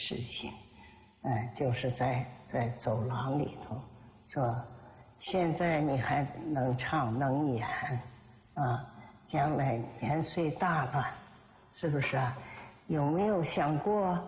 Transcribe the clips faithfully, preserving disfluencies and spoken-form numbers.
事情，嗯，就是在在走廊里头说，现在你还能唱能演，啊，将来年岁大了，是不是啊？有没有想过？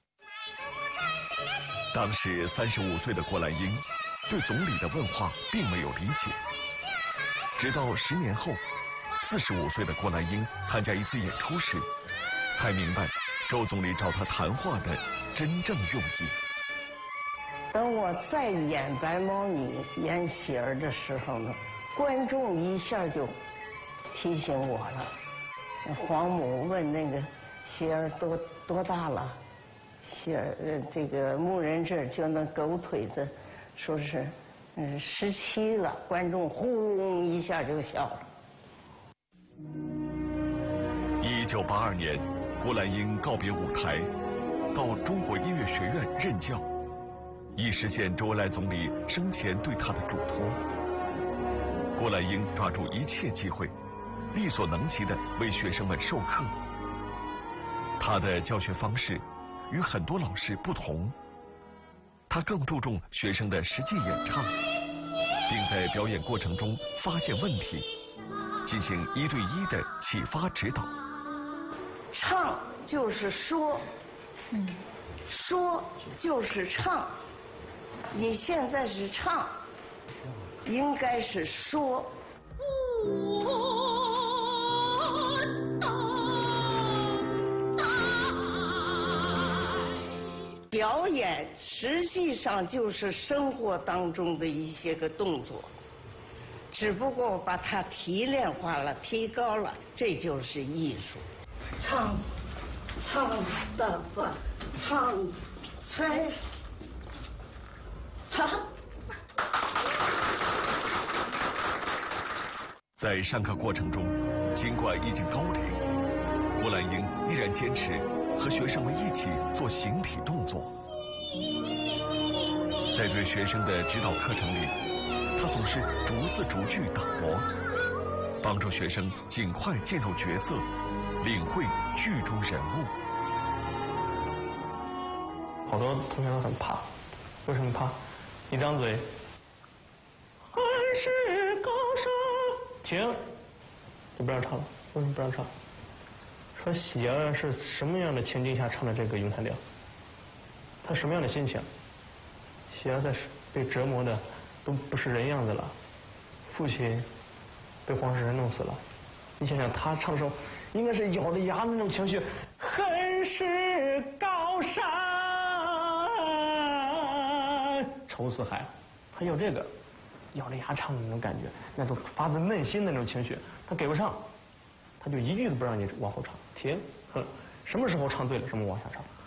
当时三十五岁的郭兰英对总理的问话并没有理解，直到十年后，四十五岁的郭兰英参加一次演出时，才明白周总理找他谈话的真正用意。 等我再演白毛女、演喜儿的时候呢，观众一下就提醒我了。黄母问那个喜儿多多大了？喜儿呃，这个牧人这就那狗腿子，说是嗯十七了，观众轰一下就笑了。 一九八二年，郭兰英告别舞台，到中国音乐学院任教，以实现周恩来总理生前对他的嘱托。郭兰英抓住一切机会，力所能及地为学生们授课。他的教学方式与很多老师不同，他更注重学生的实际演唱，并在表演过程中发现问题，进行一对一的启发指导。 唱就是说，嗯，说就是唱。你现在是唱，应该是说。表演实际上就是生活当中的一些个动作，只不过把它提炼化了、提高了，这就是艺术。唱，唱的不唱，才唱。 在上课过程中，尽管已经高龄，郭兰英依然坚持和学生们一起做形体动作。在对学生的指导课程里，他总是逐字逐句打磨，帮助学生尽快进入角色，领会剧中人物。 好多同学都很怕，为什么怕？一张嘴，还是高声，停，就不让唱了。为什么不让唱？说喜儿是什么样的情境下唱的这个咏叹调？他什么样的心情？喜儿在被折磨的都不是人样子了，父亲被黄世仁弄死了。你想想他唱的时候，应该是咬着牙的那种情绪，恨是高山，愁似海。他有这个咬着牙唱的那种感觉，那种发自内心的那种情绪，他给不上。他就一句都不让你往后唱，停，哼，什么时候唱对了，什么往下唱。